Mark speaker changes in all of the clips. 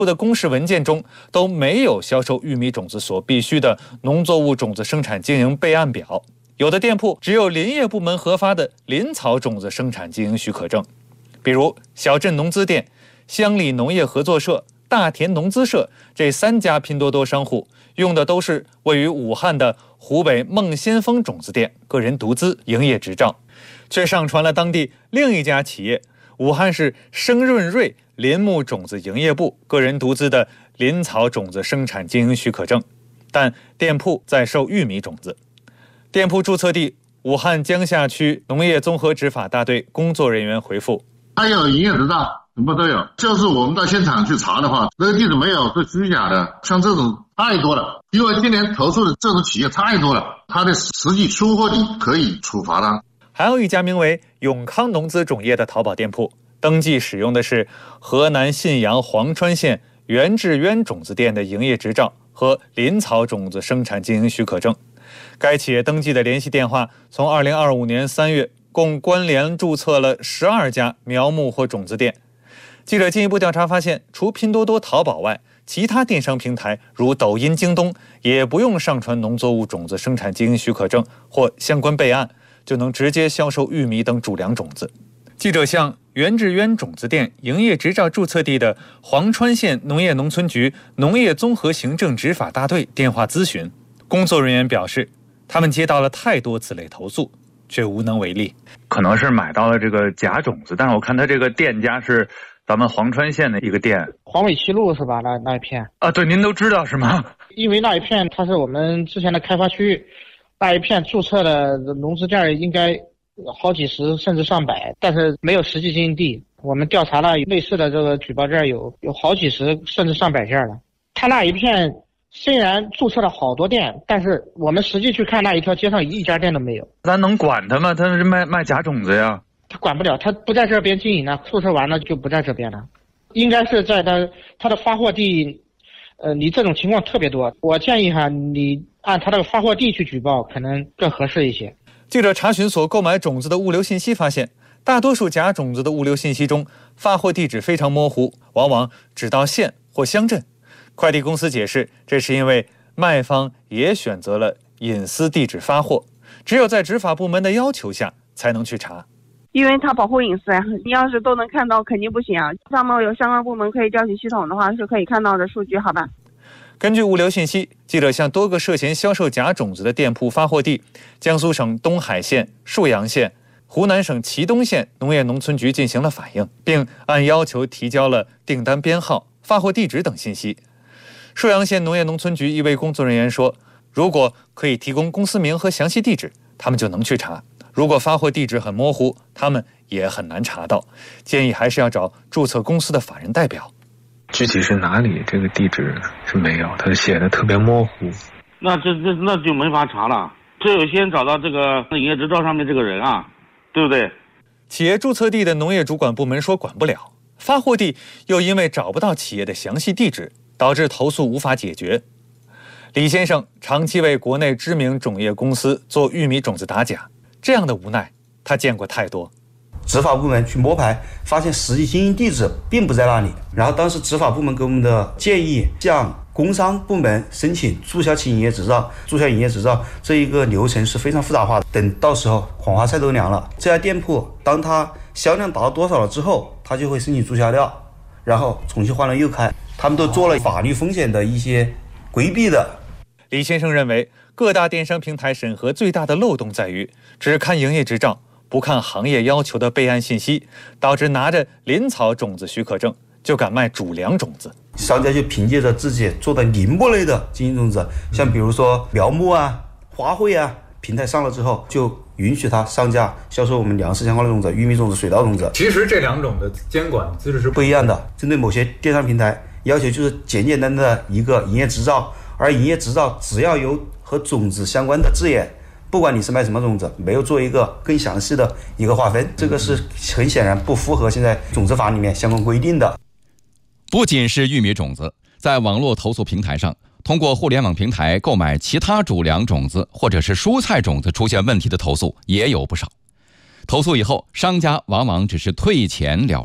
Speaker 1: 的公示文件中都没有销售玉米种子所必须的农作物种子生产经营备案表，有的店铺只有林业部门核发的林草种子生产经营许可证。比如小镇农资店、乡里农业合作社、大田农资社这3家拼多多商户用的都是位于武汉的湖北孟先锋种子店个人独资营业执照，却上传了当地另一家企业武汉市生润瑞林木种子营业部个人独资的林草种子生产经营许可证，但店铺在售玉米种子。店铺注册地武汉江夏区农业综合执法大队工作人员回复：
Speaker 2: 他有营业执照，什么都有，就是我们到现场去查的话，这个地址没有是虚假的，像这种太多了，因为今年投诉的这种企业太多了，他的实际出货地可以处罚他。
Speaker 1: 还有一家名为永康农资种业的淘宝店铺，登记使用的是河南信阳黄川县袁志渊种子店的营业执照和林草种子生产经营许可证。该企业登记的联系电话从2025年3月共关联注册了12家苗木或种子店。记者进一步调查发现，除拼多多、淘宝外，其他电商平台如抖音、京东也不用上传农作物种子生产经营许可证或相关备案，就能直接销售玉米等主粮种子。记者向袁志渊种子店营业执照注册地的黄川县农业农村局农业综合行政执法大队电话咨询，工作人员表示，他们接到了太多此类投诉，却无能为力。
Speaker 3: 可能是买到了这个假种子，但是我看他这个店家是咱们黄川县的一个店，
Speaker 4: 黄尾七路是吧？那一片
Speaker 3: 啊，对，您都知道是吗？
Speaker 4: 因为那一片它是我们之前的开发区，那一片注册的农资店应该好几十甚至上百，但是没有实际经营地。我们调查了类似的这个举报件有好几十甚至上百件了。他那一片虽然注册了好多店，但是我们实际去看那一条街上一家店都没有。
Speaker 3: 咱能管他吗？他是卖假种子呀。
Speaker 4: 他管不了，他不在这边经营了，注册完了就不在这边了。应该是在他的发货地，你这种情况特别多。我建议你按他的发货地去举报，可能更合适一些。
Speaker 1: 记者查询所购买种子的物流信息发现，大多数假种子的物流信息中，发货地址非常模糊，往往只到县或乡镇。快递公司解释，这是因为卖方也选择了隐私地址发货，只有在执法部门的要求下才能去查。
Speaker 5: 因为它保护隐私啊，你要是都能看到肯定不行啊。上面有相关部门可以调取系统的话，是可以看到的数据，好吧？
Speaker 1: 根据物流信息，记者向多个涉嫌销售假种子的店铺发货地江苏省东海县、沭阳县、湖南省祁东县农业农村局进行了反映，并按要求提交了订单编号、发货地址等信息。沭阳县农业农村局一位工作人员说，如果可以提供公司名和详细地址，他们就能去查。如果发货地址很模糊，他们也很难查到，建议还是要找注册公司的法人代表。
Speaker 6: 具体是哪里，这个地址是没有，他写的特别模糊。
Speaker 7: 那就没法查了，只有先找到这个营业执照上面这个人啊，对不对？
Speaker 1: 企业注册地的农业主管部门说管不了，发货地又因为找不到企业的详细地址，导致投诉无法解决。李先生长期为国内知名种业公司做玉米种子打假，这样的无奈他见过太多。
Speaker 8: 执法部门去摸排，发现实际经营地址并不在那里，然后当时执法部门给我们的建议，向工商部门申请注销其营业执照。注销营业执照这一个流程是非常复杂化的，等到时候黄花菜都凉了，这家店铺当它销量达到多少了之后，它就会申请注销掉，然后重新换了又开，他们都做了法律风险的一些规避的。
Speaker 1: 李先生认为，各大电商平台审核最大的漏洞在于只看营业执照，不看行业要求的备案信息，导致拿着林草种子许可证就敢卖主粮种子。
Speaker 8: 商家就凭借着自己做的林木类的经营种子，像比如说苗木啊、花卉啊，平台上了之后，就允许他上架销售我们粮食相关的种子、玉米种子、水稻种子。
Speaker 6: 其实这两种的监管机制是
Speaker 8: 不一样的，针对某些电商平台要求就是简简单单的一个营业执照，而营业执照只要有和种子相关的字眼，不管你是卖什么种子，没有做一个更详细的一个划分，这个是很显然不符合现在种子法里面相关规定的。
Speaker 9: 不仅是玉米种子，在网络投诉平台上，通过互联网平台购买其他主粮种子或者是蔬菜种子出现问题的投诉也有不少。投诉以后，商家往往只是退钱了事，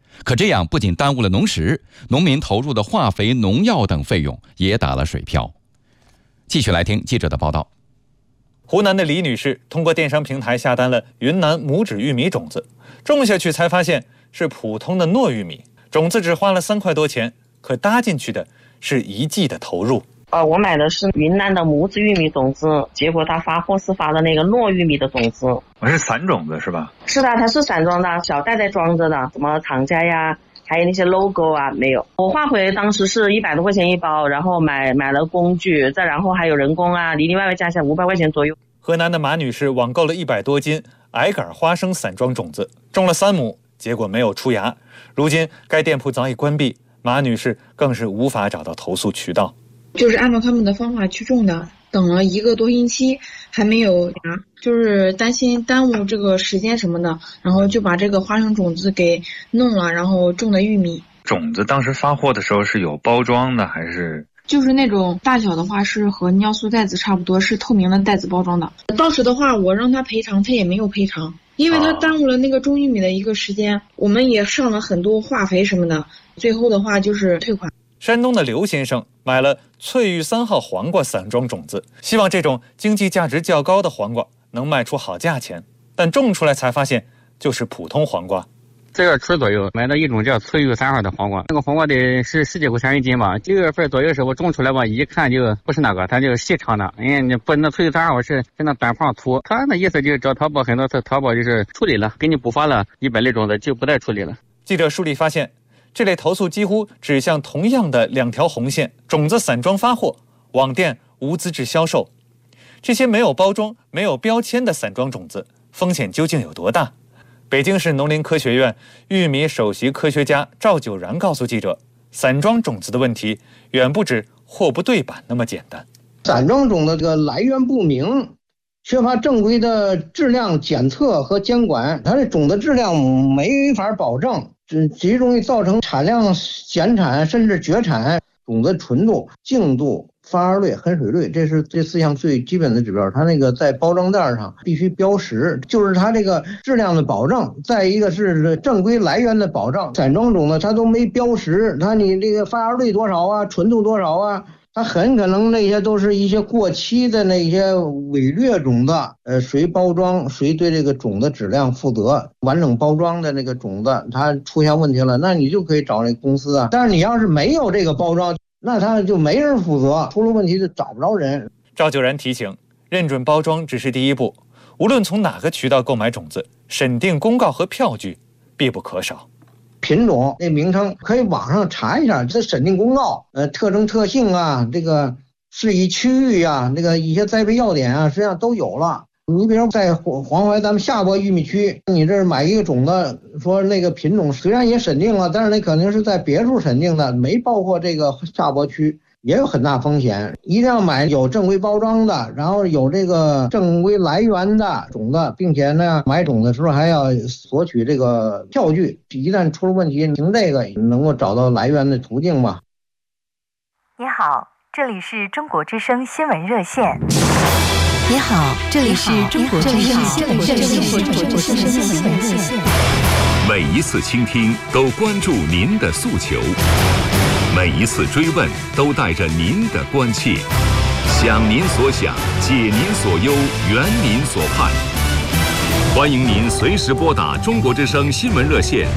Speaker 9: 可这样不仅耽误了农时，农民投入的化肥、农药等费用也打了水漂。继续来听记者的报道。
Speaker 1: 湖南的李女士通过电商平台下单了云南拇指玉米种子，种下去才发现是普通的糯玉米，种子只花了3块多钱，可搭进去的是1季的投入。
Speaker 10: 我买的是云南的拇指玉米种子，结果他发货是发的那个糯玉米的种子。
Speaker 3: 是散种子是吧？是
Speaker 10: 的，它是散装的，小袋袋装着的，什么厂家呀，还有那些 logo 啊没有。我化肥当时是100多块钱一包，然后买了工具，再然后还有人工啊，里里外外加起来500块钱左右。
Speaker 1: 河南的马女士网购了100多斤矮杆花生散装种子，种了3亩，结果没有出芽。如今该店铺早已关闭，马女士更是无法找到投诉渠道。
Speaker 11: 就是按照他们的方法去种的，等了1个多星期还没有芽，就是担心耽误这个时间什么的，然后就把这个花生种子给弄了，然后种的玉米。
Speaker 3: 种子当时发货的时候是有包装的还是？
Speaker 11: 就是那种大小的话是和尿素袋子差不多，是透明的袋子包装的。当时的话我让他赔偿，他也没有赔偿，因为他耽误了那个种玉米的一个时间，我们也上了很多化肥什么的，最后的话就是退款。
Speaker 1: 山东的刘先生买了翠玉3号黄瓜散装种子，希望这种经济价值较高的黄瓜能卖出好价钱，但种出来才发现就是普通黄瓜。
Speaker 12: 这个出左右买了一种叫翠玉3号的黄瓜，那个黄瓜得是10几块钱一斤吧。6月份左右的时候种出来吧，一看就不是那个，它就是细长的。你不那翠玉3号是那短胖粗，他那意思就是找淘宝，很多次淘宝就是处理了，给你补发了100类种子就不再处理了。
Speaker 1: 记者梳理发现，这类投诉几乎指向同样的2条红线：种子散装发货，网店无资质销售。这些没有包装、没有标签的散装种子，风险究竟有多大？北京市农林科学院玉米首席科学家赵九然告诉记者，散装种子的问题远不止货不对版那么简单。
Speaker 13: 散装种的这个来源不明，缺乏正规的质量检测和监管，它的种子质量没法保证，极容易造成产量减产甚至绝产。种子纯度、净度、发芽率、含水率，这是这4项最基本的指标。它那个在包装袋上必须标识，就是它这个质量的保证。再一个是正规来源的保障。散装种子它都没标识，它你这个发芽率多少啊，纯度多少啊，它很可能那些都是一些过期的那些伪劣种子。谁包装谁对这个种子质量负责。完整包装的那个种子它出现问题了，那你就可以找那公司啊。但是你要是没有这个包装，那他就没人负责，出了问题就找不着人。
Speaker 1: 赵九然提醒，认准包装只是第一步，无论从哪个渠道购买种子，审定公告和票据必不可少。
Speaker 13: 品种那名称可以网上查一下，这审定公告，特征特性啊，这个适宜区域啊，这个一些栽培要点啊，实际上都有了。你比如在黄淮咱们下播玉米区，你这买一个种子，说那个品种虽然也审定了，但是那肯定是在别处审定的，没包括这个下播区，也有很大风险。一定要买有正规包装的，然后有这个正规来源的种子，并且呢买种子的时候还要索取这个票据，一旦出了问题，凭这个能够找到来源的途径吧。
Speaker 14: 你好，这里是中国之声新闻热线。
Speaker 15: 你好，这里是中国之声新闻热线。
Speaker 16: 每一次倾听都关注您的诉求，每一次追问都带着您的关切，想您所想，解您所忧，圆您所盼。欢迎您随时拨打中国之声新闻热线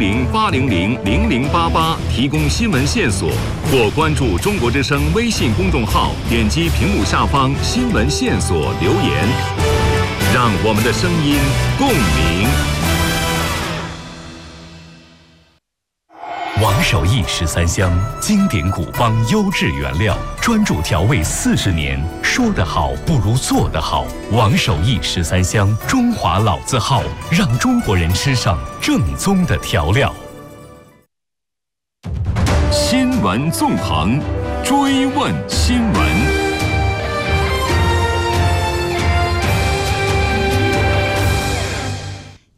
Speaker 16: 400-800-0088提供新闻线索，或关注中国之声微信公众号，点击屏幕下方新闻线索留言，让我们的声音共鸣。
Speaker 17: 王守义13香，经典古方优质原料，专注调味40年，说得好不如做得好。王守义13香，中华老字号，让中国人吃上正宗的调料。
Speaker 16: 新闻纵横，追问新闻。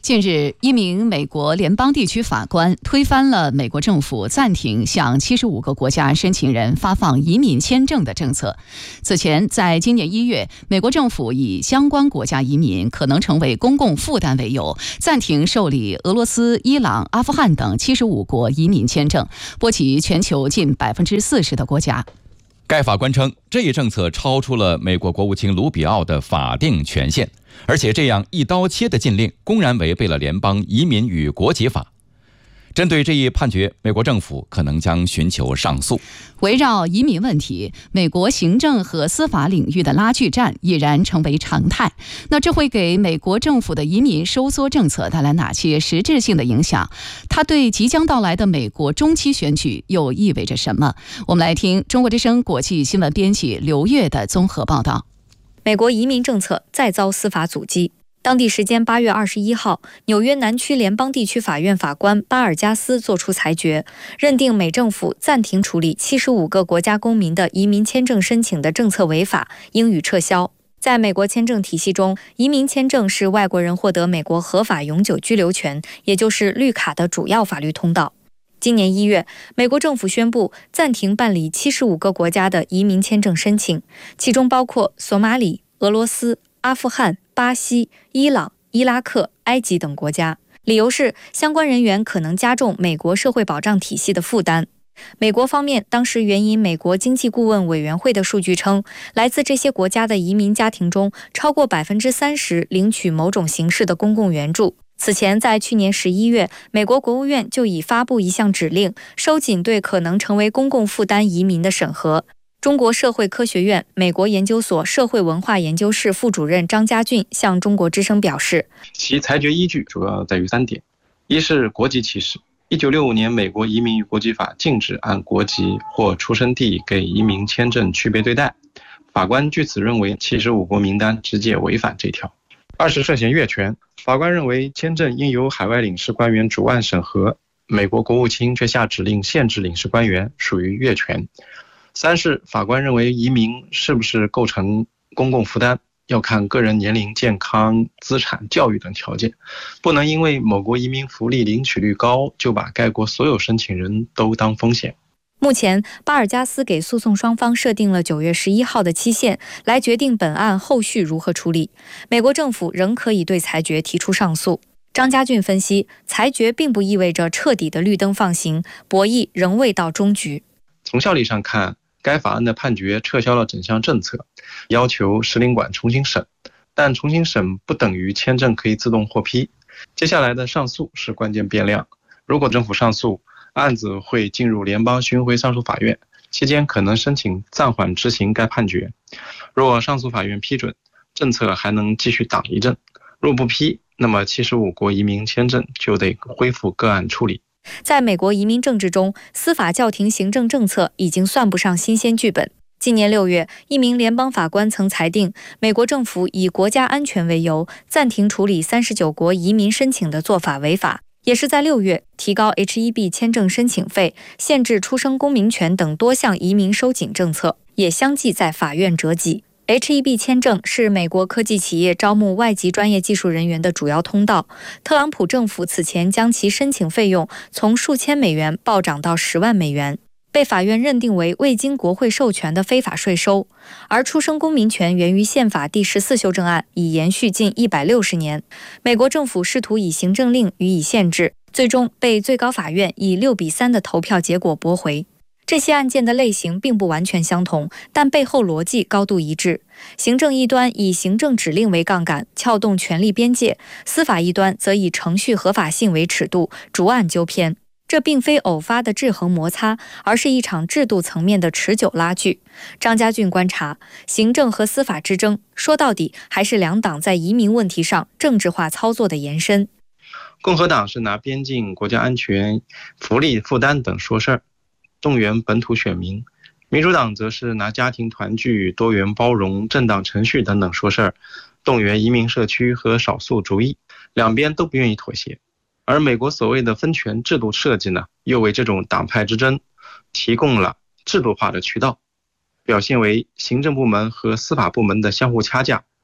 Speaker 18: 近日，一名美国联邦地区法官推翻了美国政府暂停向75个国家申请人发放移民签证的政策。此前，在今年1月，美国政府以相关国家移民可能成为公共负担为由，暂停受理俄罗斯、伊朗、阿富汗等75国移民签证，波及全球近40%的国家。
Speaker 9: 该法官称，这一政策超出了美国国务卿卢比奥的法定权限，而且这样一刀切的禁令公然违背了联邦移民与国籍法。针对这一判决，美国政府可能将寻求上诉。
Speaker 18: 围绕移民问题，美国行政和司法领域的拉锯战已然成为常态。那这会给美国政府的移民收缩政策带来哪些实质性的影响？它对即将到来的美国中期选举又意味着什么？我们来听中国之声国际新闻编辑刘越的综合报道。
Speaker 19: 美国移民政策再遭司法阻击。当地时间8月21号，纽约南区联邦地区法院法官巴尔加斯作出裁决，认定美政府暂停处理75个国家公民的移民签证申请的政策违法，应予撤销。在美国签证体系中，移民签证是外国人获得美国合法永久居留权，也就是绿卡的主要法律通道。今年1月，美国政府宣布暂停办理75个国家的移民签证申请，其中包括索马里、俄罗斯、阿富汗、巴西、伊朗、伊拉克、埃及等国家，理由是相关人员可能加重美国社会保障体系的负担。美国方面当时援引美国经济顾问委员会的数据称，来自这些国家的移民家庭中，超过30%领取某种形式的公共援助。此前，在去年11月，美国国务院就已发布一项指令，收紧对可能成为公共负担移民的审核。中国社会科学院美国研究所社会文化研究室副主任张家俊向中国之声表示，
Speaker 20: 其裁决依据主要在于3点：一是国籍歧视。1965年美国移民与国籍法禁止按国籍或出生地给移民签证区别对待，法官据此认为75国名单直接违反这条。二是涉嫌越权，法官认为签证应由海外领事官员主案审核，美国国务卿却下指令限制领事官员，属于越权。三是法官认为移民是不是构成公共负担，要看个人年龄、健康、资产、教育等条件，不能因为某国移民福利领取率高，就把该国所有申请人都当风险。
Speaker 19: 目前，巴尔加斯给诉讼双方设定了9月11号的期限，来决定本案后续如何处理。美国政府仍可以对裁决提出上诉。张家俊分析，裁决并不意味着彻底的绿灯放行，博弈仍未到终局。
Speaker 20: 从效力上看，该法案的判决撤销了整项政策，要求使领馆重新审，但重新审不等于签证可以自动获批。接下来的上诉是关键变量，如果政府上诉，案子会进入联邦巡回上诉法院，期间可能申请暂缓执行该判决。若上诉法院批准，政策还能继续挡一阵；若不批，那么75国移民签证就得恢复个案处理。
Speaker 19: 在美国移民政治中，司法叫停行政政策已经算不上新鲜剧本。今年6月，一名联邦法官曾裁定，美国政府以国家安全为由，暂停处理39国移民申请的做法违法。也是在6月，提高 H-1B 签证申请费、限制出生公民权等多项移民收紧政策，也相继在法院折戟。H-1B 签证是美国科技企业招募外籍专业技术人员的主要通道。特朗普政府此前将其申请费用从数千美元暴涨到10万美元，被法院认定为未经国会授权的非法税收。而出生公民权源于宪法第14修正案，已延续近160年。美国政府试图以行政令予以限制，最终被最高法院以6-3的投票结果驳回。这些案件的类型并不完全相同，但背后逻辑高度一致。行政一端以行政指令为杠杆，撬动权力边界；司法一端则以程序合法性为尺度，逐案纠偏。这并非偶发的制衡摩擦，而是一场制度层面的持久拉锯。张家俊观察，行政和司法之争，说到底还是两党在移民问题上政治化操作的延伸。
Speaker 20: 共和党是拿边境、国家安全、福利负担等说事儿，动员本土选民；民主党则是拿家庭团聚、多元包容、正当程序等等说事儿，动员移民社区和少数族裔。两边都不愿意妥协。而美国所谓的分权制度设计呢，又为这种党派之争提供了制度化的渠道，表现为行政部门和司法部门的相互掐架。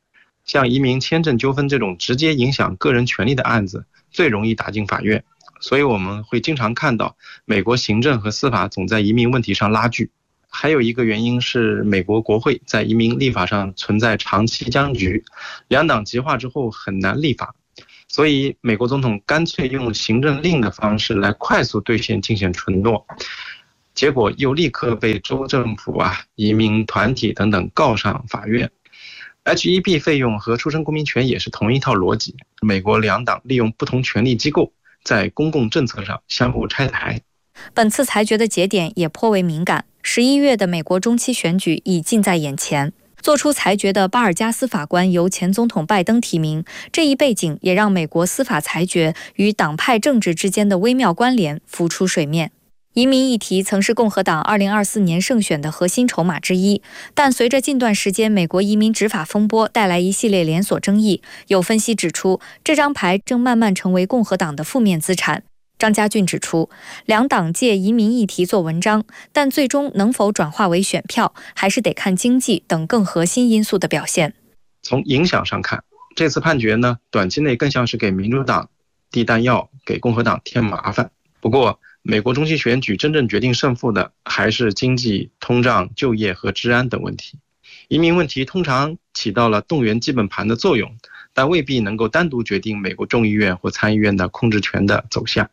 Speaker 20: 像移民签证纠纷这种直接影响个人权利的案子最容易打进法院，所以我们会经常看到美国行政和司法总在移民问题上拉锯。还有一个原因是美国国会在移民立法上存在长期僵局，两党极化之后很难立法，所以美国总统干脆用行政令的方式来快速兑现竞选承诺，结果又立刻被州政府移民团体等等告上法院。HEB 费用和出生公民权也是同一套逻辑，美国两党利用不同权力机构在公共政策上相互拆台。
Speaker 19: 本次裁决的节点也颇为敏感，11月的美国中期选举已近在眼前。做出裁决的巴尔加斯法官由前总统拜登提名，这一背景也让美国司法裁决与党派政治之间的微妙关联浮出水面。移民议题曾是共和党2024年胜选的核心筹码之一，但随着近段时间美国移民执法风波带来一系列连锁争议，有分析指出，这张牌正慢慢成为共和党的负面资产。张家俊指出，两党借移民议题做文章，但最终能否转化为选票，还是得看经济等更核心因素的表现。
Speaker 20: 从影响上看，这次判决呢，短期内更像是给民主党递弹药，给共和党添麻烦。不过，美国中期选举真正决定胜负的还是经济、通胀、就业和治安等问题。移民问题通常起到了动员基本盘的作用，但未必能够单独决定美国众议院或参议院的控制权的走向。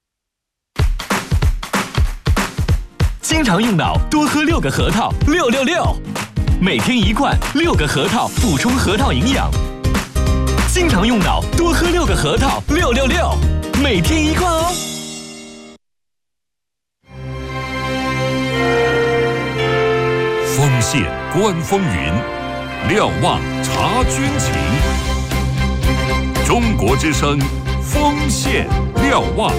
Speaker 17: 经常用脑，多喝6个核桃，666，每天1罐，6个核桃补充核桃营养。经常用脑，多喝6个核桃，666，每天1罐哦。
Speaker 16: 锋线观风云，瞭望察军情。中国之声，锋线瞭望。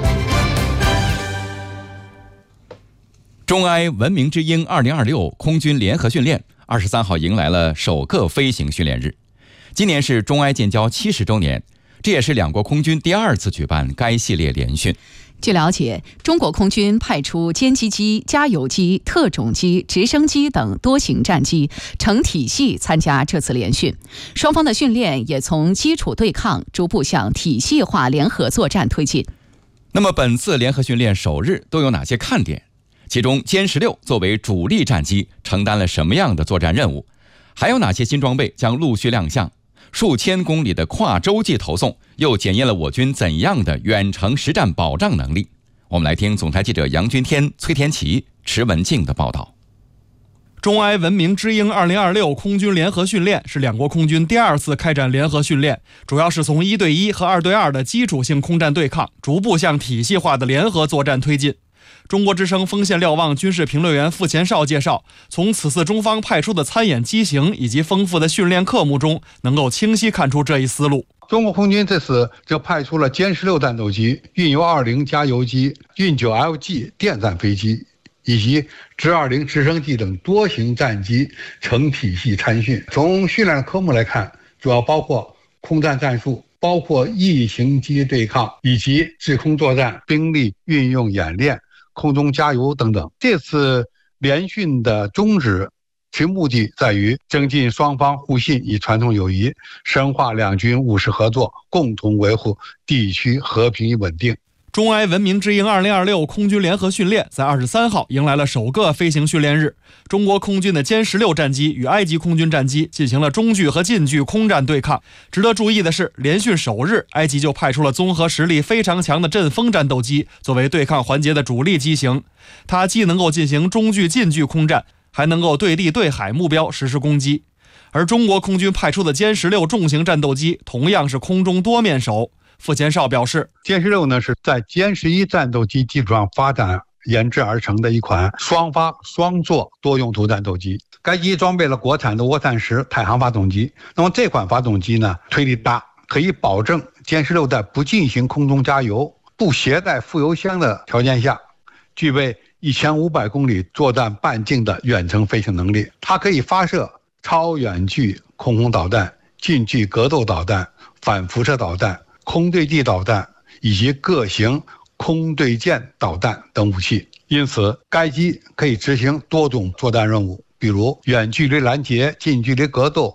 Speaker 9: 中埃文明之鹰2026空军联合训练23号迎来了首个飞行训练日。今年是中埃建交70周年，这也是两国空军第2次举办该系列联训。
Speaker 18: 据了解，中国空军派出歼击机、加油机、特种机、直升机等多型战机成体系参加这次联训，双方的训练也从基础对抗逐步向体系化联合作战推进。
Speaker 9: 那么本次联合训练首日都有哪些看点？其中歼16作为主力战机承担了什么样的作战任务？还有哪些新装备将陆续亮相？数千公里的跨洲际投送又检验了我军怎样的远程实战保障能力？我们来听总台记者杨军天、崔天琪、池文静的报道。
Speaker 21: 中埃文明之鹰2026空军联合训练是两国空军第2次开展联合训练，主要是从1对1和2对2的基础性空战对抗，逐步向体系化的联合作战推进。中国之声锋线瞭望军事评论员傅前绍介绍，从此次中方派出的参演机型以及丰富的训练科目中，能够清晰看出这一思路。
Speaker 22: 中国空军这次就派出了歼16战斗机、运油20加油机、运9 LG 电战飞机以及直20直升机等多型战机成体系参训。从训练的科目来看，主要包括空战战术，包括异形机对抗以及制空作战、兵力运用演练、空中加油等等。这次联训的宗旨其目的在于增进双方互信与传统友谊，深化两军务实合作，共同维护地区和平与稳定。
Speaker 21: 中埃文明之鹰2026空军联合训练在23号迎来了首个飞行训练日。中国空军的歼16战机与埃及空军战机进行了中距和近距空战对抗。值得注意的是，联训首日，埃及就派出了综合实力非常强的阵风战斗机作为对抗环节的主力机型。它既能够进行中距、近距空战，还能够对地对海目标实施攻击。而中国空军派出的歼16重型战斗机同样是空中多面手。傅前绍表示，
Speaker 22: 歼16呢是在歼11战斗机基础上发展研制而成的一款双发双座多用途战斗机。该机装备了国产的涡扇10太行发动机。那么这款发动机呢，推力大，可以保证歼16在不进行空中加油、不携带副油箱的条件下，具备1500公里作战半径的远程飞行能力。它可以发射超远距空空导弹、近距格斗导弹、反辐射导弹、空对地导弹以及各型空对舰导弹等武器。因此，该机可以执行多种作战任务，比如远距离拦截、近距离格斗、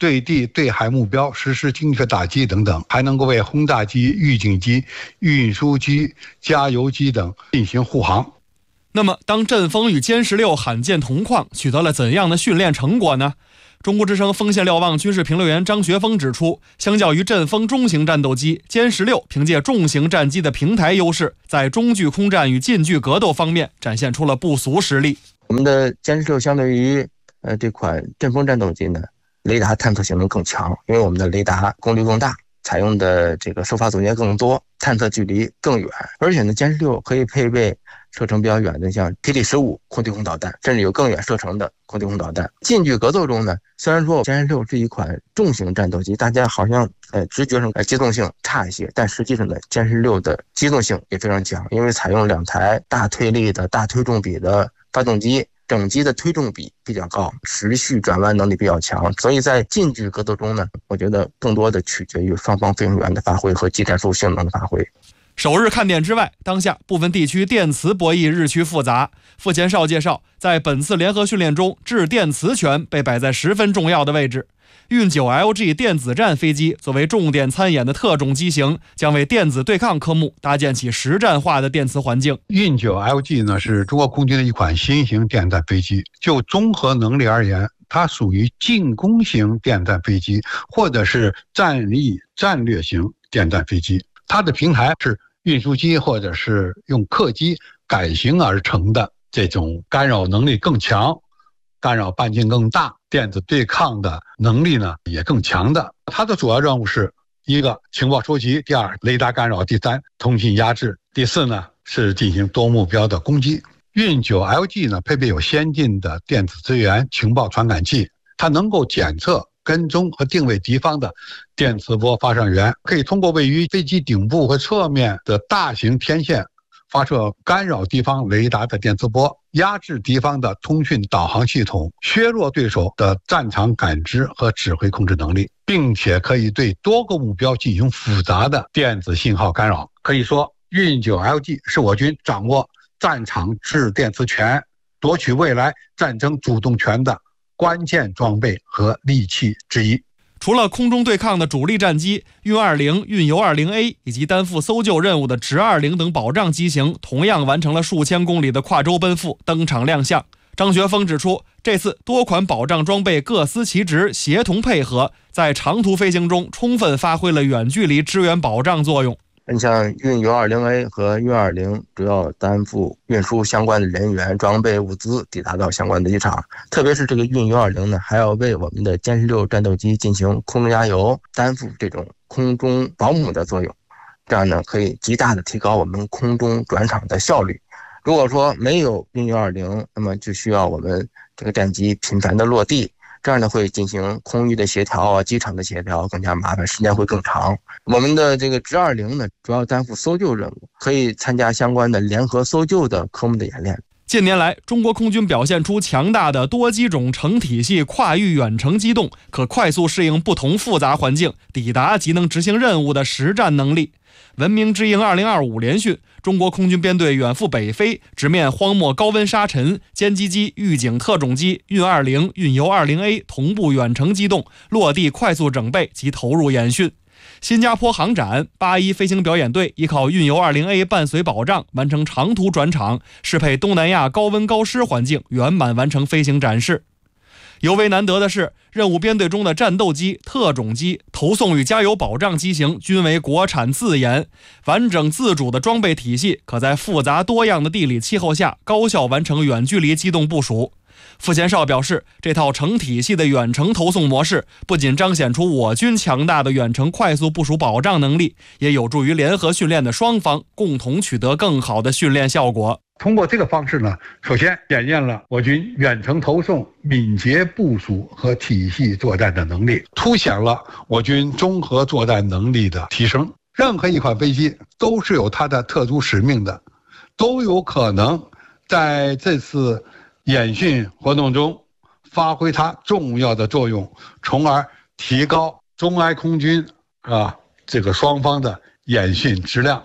Speaker 22: 对地对海目标实施精确打击等等，还能够为轰炸机、预警机、运输机、加油机等进行护航。
Speaker 21: 那么，当阵风与歼16罕见同框，取得了怎样的训练成果呢？中国之声锋线瞭望军事评论员张学峰指出，相较于阵风中型战斗机，歼16凭借重型战机的平台优势，在中距空战与近距格斗方面展现出了不俗实力。
Speaker 2: 我们的歼16相对于这款阵风战斗机呢，雷达探测性能更强，因为我们的雷达功率更大，采用的这个收发组件更多，探测距离更远，而且呢，歼16可以配备射程比较远的像霹雳15空对空导弹，甚至有更远射程的空对空导弹。近距格斗中呢，虽然说歼16是一款重型战斗机，大家好像直觉上机动性差一些，但实际上呢，歼16的机动性也非常强，因为采用2台大推力的大推重比的发动机，整机的推重比比较高，持续转弯能力比较强，所以在近距格斗中呢，我觉得更多的取决于双方飞行员的发挥和技战术性能的发挥。
Speaker 21: 首日看点之外，当下部分地区电磁博弈日趋复杂。傅前哨介绍，在本次联合训练中，制电磁权被摆在十分重要的位置。运9LG 电子战飞机作为重点参演的特种机型，将为电子对抗科目搭建起实战化的电磁环境。
Speaker 22: 运9LG 呢是中国空军的一款新型电战飞机，就综合能力而言，它属于进攻型电战飞机，或者是战力战略型电战飞机。它的平台是运输机或者是用客机改型而成的，这种干扰能力更强，干扰半径更大，电子对抗的能力呢也更强的。它的主要任务是一个情报收集，第二雷达干扰，第三通信压制，第四呢是进行多目标的攻击。运9LG呢配备有先进的电子资源情报传感器，它能够检测跟踪和定位敌方的电磁波发射源，可以通过位于飞机顶部和侧面的大型天线发射干扰敌方雷达的电磁波，压制敌方的通讯导航系统，削弱对手的战场感知和指挥控制能力，并且可以对多个目标进行复杂的电子信号干扰。可以说，运9LG是我军掌握战场制电磁权、夺取未来战争主动权的关键装备和利器之一。
Speaker 21: 除了空中对抗的主力战机运20、运油20A 以及担负搜救任务的直20等保障机型，同样完成了数千公里的跨洲奔赴，登场亮相。张学峰指出，这次多款保障装备各司其职，协同配合，在长途飞行中充分发挥了远距离支援保障作用。
Speaker 2: 你像运油20A 和运20主要担负运输相关的人员、装备、物资抵达到相关的机场，特别是这个运油20呢，还要为我们的歼16战斗机进行空中加油，担负这种空中保姆的作用，这样呢可以极大的提高我们空中转场的效率。如果说没有运油20，那么就需要我们这个战机频繁的落地，这样呢会进行空域的协调啊，机场的协调更加麻烦，时间会更长。我们的这个直20呢，主要担负搜救任务，可以参加相关的联合搜救的科目的演练。
Speaker 21: 近年来，中国空军表现出强大的多机种成体系跨域远程机动，可快速适应不同复杂环境，抵达及能执行任务的实战能力。文明之鹰2025联训，中国空军编队远赴北非，直面荒漠高温沙尘，歼击机、预警特种机、运20、运油20A 同步远程机动，落地快速整备及投入演训。新加坡航展81飞行表演队依靠运油20A 伴随保障，完成长途转场，适配东南亚高温高湿环境，圆满完成飞行展示。尤为难得的是，任务编队中的战斗机、特种机、投送与加油保障机型均为国产自研，完整自主的装备体系可在复杂多样的地理气候下高效完成远距离机动部署。傅前哨表示，这套成体系的远程投送模式不仅彰显出我军强大的远程快速部署保障能力，也有助于联合训练的双方共同取得更好的训练效果。
Speaker 22: 通过这个方式呢，首先检验了我军远程投送、敏捷部署和体系作战的能力，凸显了我军综合作战能力的提升。任何一款飞机都是有它的特殊使命的，都有可能在这次演训活动中发挥它重要的作用，从而提高中埃空军这个双方的演训质量。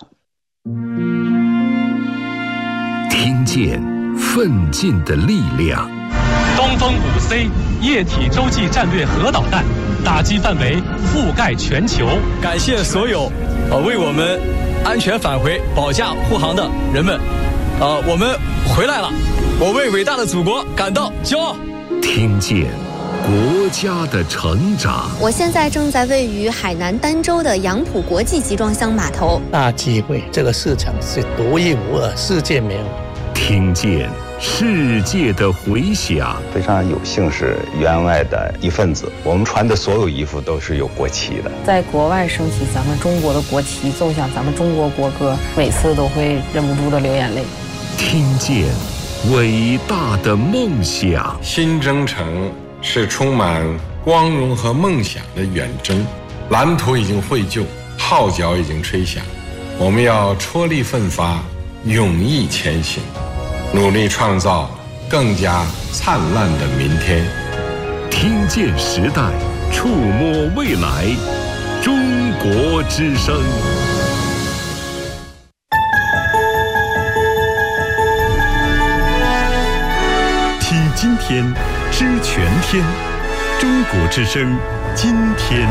Speaker 16: 听见奋进的力量，
Speaker 4: 东风5C 液体洲际战略核导弹，打击范围覆盖全球。
Speaker 5: 感谢所有为我们安全返回、保驾护航的人们。我们回来了，我为伟大的祖国感到骄傲。
Speaker 16: 听见国家的成长。
Speaker 23: 我现在正在位于海南儋州的杨浦国际集装箱码头。
Speaker 24: 大机会，这个市场是独一无二，世界没有。
Speaker 16: 听见世界的回响。
Speaker 25: 非常有幸是员外的一份子，我们穿的所有衣服都是有国旗的。
Speaker 26: 在国外升起咱们中国的国旗，奏响咱们中国国歌，每次都会忍不住的流眼泪。
Speaker 16: 听见伟大的梦想。
Speaker 27: 新征程是充满光荣和梦想的远征，蓝图已经绘就，号角已经吹响，我们要踔厉奋发，勇毅前行，努力创造更加灿烂的明天。
Speaker 16: 听见时代，触摸未来，中国之声。
Speaker 17: 听今天，知全天，中国之声，今天。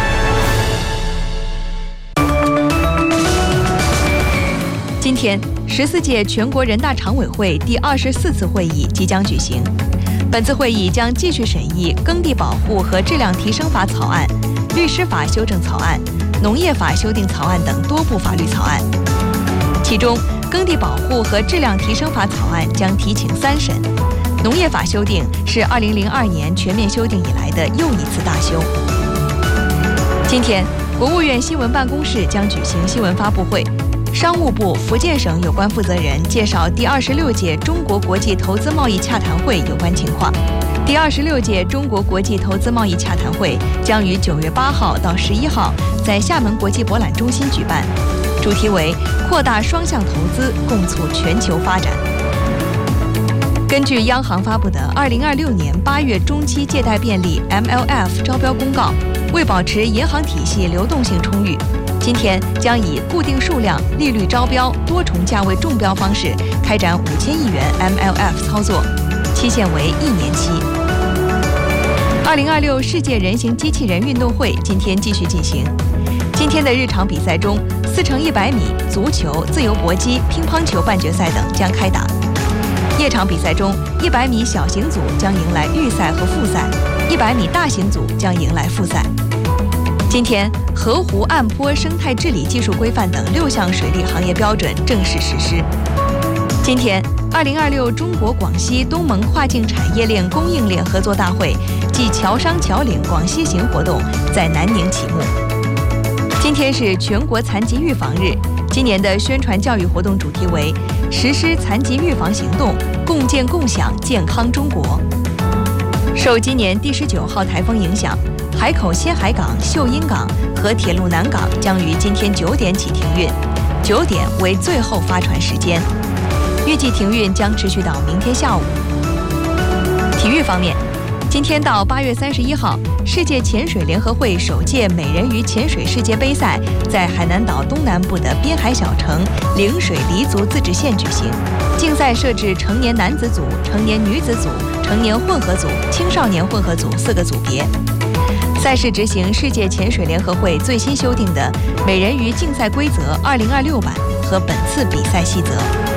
Speaker 19: 今天，14届全国人大常委会第24次会议即将举行。本次会议将继续审议《耕地保护和质量提升法》草案、律师法修正草案、农业法修订草案等多部法律草案。其中，《耕地保护和质量提升法》草案将提请3审，农业法修订是2002年全面修订以来的又一次大修。今天，国务院新闻办公室将举行新闻发布会。商务部、福建省有关负责人介绍第26届中国国际投资贸易洽谈会有关情况。第26届中国国际投资贸易洽谈会将于9月8号到11号在厦门国际博览中心举办，主题为扩大双向投资，共促全球发展。根据央行发布的2026年8月中期借贷便利 MLF 招标公告，为保持银行体系流动性充裕，今天将以固定数量、利率招标、多重价位中标方式开展5000亿元 MLF 操作，期限为1年期。2026世界人形机器人运动会今天继续进行。今天的日常比赛中，4×100米、足球、自由搏击、乒乓球半决赛等将开打。夜场比赛中，100米小型组将迎来预赛和复赛，100米大型组将迎来复赛。今天，河湖岸坡生态治理技术规范等6项水利行业标准正式实施。今天，2026中国广西东盟跨境产业链供应链合作大会暨侨商侨领广西行活动在南宁启幕。今天是全国残疾预防日，今年的宣传教育活动主题为实施残疾预防行动，共建共享健康中国。受今年第19号台风影响，海口新海港、秀英港和铁路南港将于今天9点起停运，9点为最后发船时间，预计停运将持续到明天下午。体育方面，今天到8月31号，世界潜水联合会首届美人鱼潜水世界杯赛在海南岛东南部的滨海小城陵水黎族自治县举行。竞赛设置成年男子组、成年女子组、成年混合组、青少年混合组4个组别。赛事执行世界潜水联合会最新修订的美人鱼竞赛规则2026版和本次比赛细则。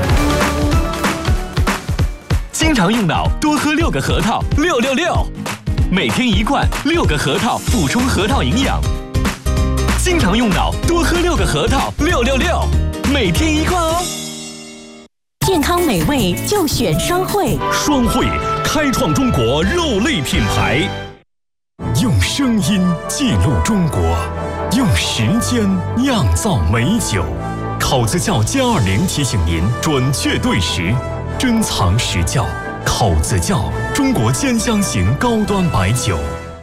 Speaker 17: 经常用脑，多喝6个核桃，666，每天1罐6个核桃，补充核桃营养。经常用脑，多喝6个核桃，666，每天1罐哦。
Speaker 15: 健康美味就选双汇，
Speaker 17: 双汇开创中国肉类品牌。用声音记录中国，用时间酿造美酒。考子窖+20提醒您准确对时，珍藏实窖。考子窖，中国兼香型高端白酒。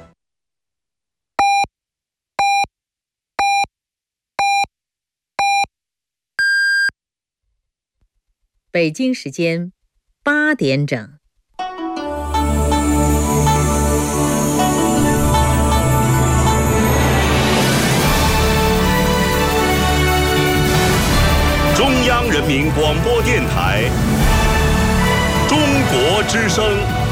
Speaker 28: 北京时间8点整。
Speaker 16: 中央人民广播电台，中国之声。